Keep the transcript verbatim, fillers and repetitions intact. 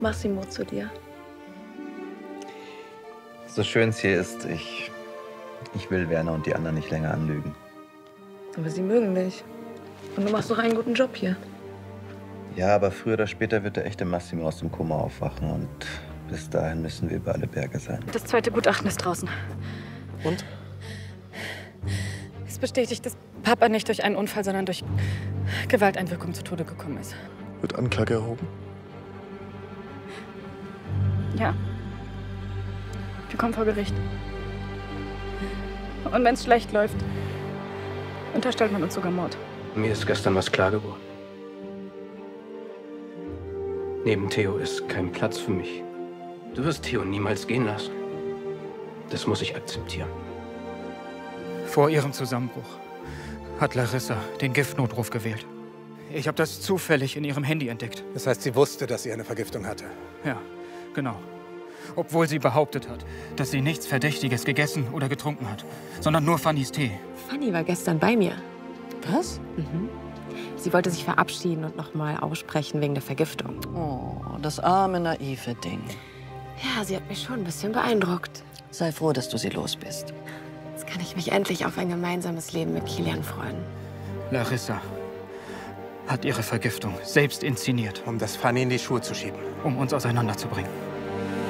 Massimo zu dir. So schön es hier ist, ich, ich will Werner und die anderen nicht länger anlügen. Aber sie mögen dich. Und du machst doch einen guten Job hier. Ja, aber früher oder später wird der echte Massimo aus dem Koma aufwachen und bis dahin müssen wir über alle Berge sein. Das zweite Gutachten ist draußen. Und? Es bestätigt, dass Papa nicht durch einen Unfall, sondern durch Gewalteinwirkung zu Tode gekommen ist. Wird Anklage erhoben? Ja. Wir kommen vor Gericht. Und wenn es schlecht läuft, unterstellt man uns sogar Mord. Mir ist gestern was klar geworden. Neben Theo ist kein Platz für mich. Du wirst Theo niemals gehen lassen. Das muss ich akzeptieren. Vor ihrem Zusammenbruch hat Larissa den Giftnotruf gewählt. Ich habe das zufällig in ihrem Handy entdeckt. Das heißt, sie wusste, dass sie eine Vergiftung hatte? Ja, genau. Obwohl sie behauptet hat, dass sie nichts Verdächtiges gegessen oder getrunken hat, sondern nur Fannys Tee. Fanny war gestern bei mir. Was? Mhm. Sie wollte sich verabschieden und noch mal aussprechen wegen der Vergiftung. Oh, das arme, naive Ding. Ja, sie hat mich schon ein bisschen beeindruckt. Sei froh, dass du sie los bist. Jetzt kann ich mich endlich auf ein gemeinsames Leben mit Kilian freuen. Larissa hat ihre Vergiftung selbst inszeniert. Um das Fanny in die Schuhe zu schieben. Um uns auseinanderzubringen.